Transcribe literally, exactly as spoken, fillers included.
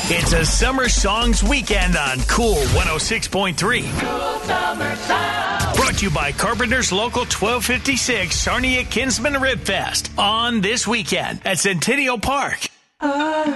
It's a Summer Songs Weekend on Cool one oh six point three. Cool Summer Sound. Brought to you by Carpenter's Local twelve fifty-six Sarnia Kinsman Rib Fest on this weekend at Centennial Park. Uh.